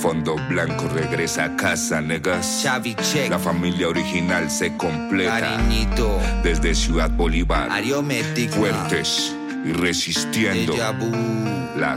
Fondo Blanco regresa a casa, negas. Xavi Check, La familia original se completa. Cariñito, Desde Ciudad Bolívar, Ariomética, fuertes y resistiendo. Deja Vu. La